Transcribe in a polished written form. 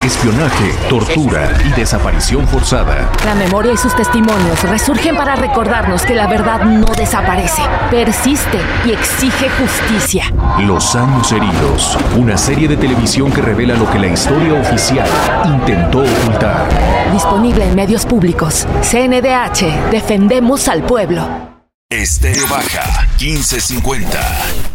espionaje, tortura y desaparición forzada. La memoria y sus testimonios resurgen para recordarnos que la verdad no desaparece, persiste y exige justicia. Los años heridos, una serie de televisión que revela lo que la historia oficial intentó ocultar. Disponible en medios públicos. CNDH, defendemos al pueblo. Estéreo Baja 1550.